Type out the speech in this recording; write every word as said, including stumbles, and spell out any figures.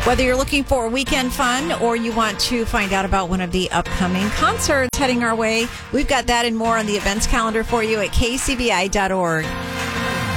Whether you're looking for weekend fun or you want to find out about one of the upcoming concerts heading our way, we've got that and more on the events calendar for you at k c b i dot org.